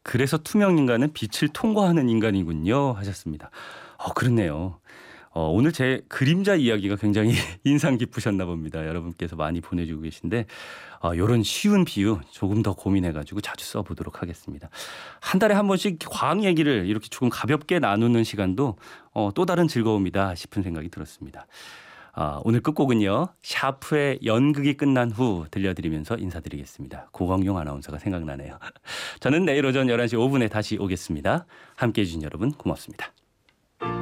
그래서 투명 인간은 빛을 통과하는 인간이군요 하셨습니다. 그렇네요. 오늘 제 그림자 이야기가 굉장히 인상 깊으셨나 봅니다. 여러분께서 많이 보내주고 계신데 이런 쉬운 비유 조금 더 고민해가지고 자주 써보도록 하겠습니다. 한 달에 한 번씩 과학 얘기를 이렇게 조금 가볍게 나누는 시간도 또 다른 즐거움이다 싶은 생각이 들었습니다. 오늘 끝곡은요. 샤프의 연극이 끝난 후 들려드리면서 인사드리겠습니다. 고광용 아나운서가 생각나네요. 저는 내일 오전 11시 5분에 다시 오겠습니다. 함께해 주신 여러분 고맙습니다.